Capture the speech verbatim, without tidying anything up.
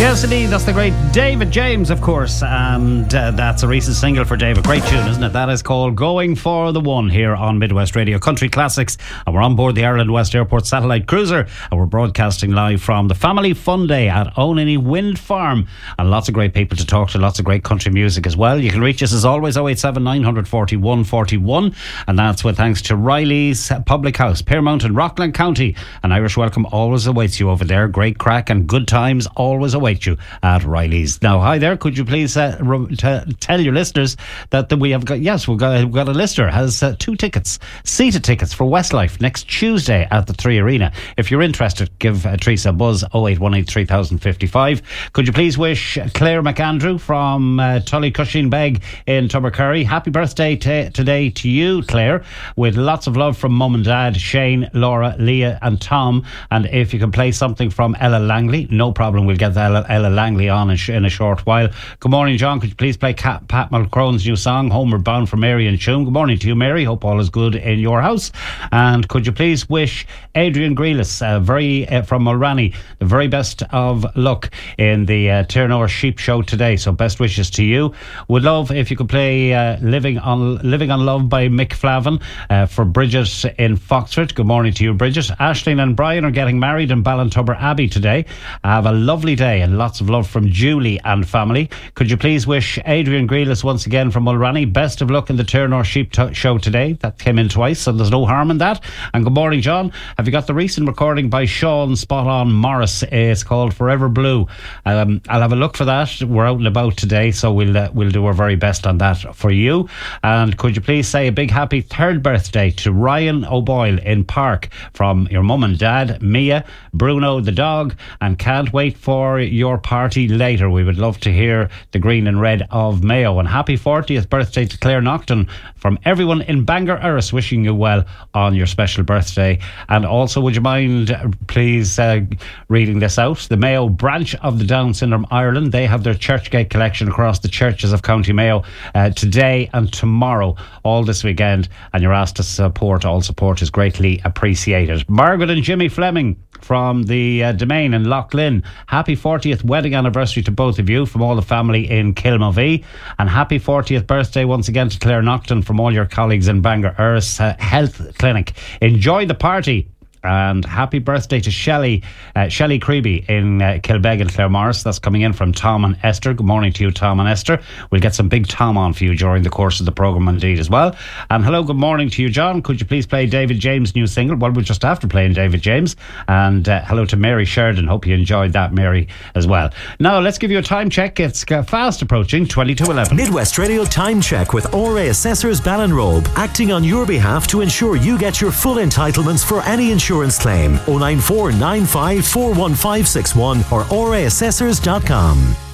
Yes, indeed, that's the great David James, of course, and uh, that's a recent single for David. Great tune, isn't it? That is called Going for the One here on Midwest Radio Country Classics, and we're on board the Ireland West Airport satellite cruiser, and we're broadcasting live from the Family Fun Day at Onany Wind Farm, and lots of great people to talk to, lots of great country music as well. You can reach us as always oh eight seven nine four one four one, and that's with thanks to Riley's Public House, Pearmount and Rockland County. An Irish welcome always awaits you over there. Great crack and good times always await you at Riley's. Now, hi there. Could you please uh, re- t- tell your listeners that the, we have got, yes, we've got, we've got a listener has uh, two tickets, seated tickets for Westlife next Tuesday at the Three Arena. If you're interested, give uh, Teresa a buzz oh eight one eight three thousand fifty-five. Could you please wish Claire McAndrew from uh, Tullycushion Beg in Tubbercurry happy birthday t- today to you, Claire, with lots of love from Mum and Dad, Shane, Laura, Leah and Tom. And if you can play something from Ella Langley, no problem, we'll get Ella, Ella Langley on in, sh- in a short while. Good morning, John. Could you please play Cat, Pat Mulcrone's new song, Homeward Bound for Mary and Tuam? Good morning to you, Mary. Hope all is good in your house. And could you please wish Adrian Grealis, uh, very uh, from Mulranny, the very best of luck in the uh, Tirnor Sheep Show today. So best wishes to you. Would love if you could play uh, Living on Living on Love by Mick Flavin uh, for Bridget in Foxford. Good morning to you, Bridget. Aisling and Brian are getting married in Ballintubber Abbey today. Have a lovely day and lots of love from Julie and family. Could you please wish Adrian Grealis once again from Mulranny best of luck in the Tirnor Sheep t- Show today. That came in twice, so there's no harm in that. And good morning, John. Have you got the recent recording by Sean Spot On Morris? It's called Forever Blue. Um, I'll have a look for that. We're out and about today, so we'll uh, we'll do our very best on that for you. And could you please say a big happy third birthday to Ryan O'Boyle in Park from your mum and dad, Mia, Bruno the dog, and can't wait for your party later. We would love to hear the green and red of Mayo. And happy fortieth birthday to Claire Nocton from everyone in Bangor Erris, wishing you well on your special birthday. And also, would you mind uh, please uh, reading this out? The Mayo branch of the Down Syndrome Ireland, they have their Churchgate collection across the churches of County Mayo uh, today and tomorrow, all this weekend, and you're asked to support. All support is greatly appreciated. Margaret and Jimmy Fleming from the uh, Domain in Loughlin, happy fortieth wedding anniversary to both of you from all the family in Kilmovee, and happy fortieth birthday once again to Claire Nocton from all your colleagues in Bangor Erris uh, Health Clinic. Enjoy the party. And happy birthday to Shelley uh, Shelley Creeby in uh, Kilbeg and Claremorris. That's coming in from Tom and Esther. Good morning to you, Tom and Esther. We'll get some big Tom on for you during the course of the programme indeed as well. And hello, good morning to you, John. Could you please play David James' new single? Well, we're just after playing David James. And uh, hello to Mary Sheridan. Hope you enjoyed that, Mary, as well. Now, let's give you a time check. It's uh, fast approaching twenty to eleven. Midwest Radio Time Check with O R A Assessors Ballinrobe, acting on your behalf to ensure you get your full entitlements for any insurance Insurance claim. oh nine four nine five four one five six one or O R A assessors dot com.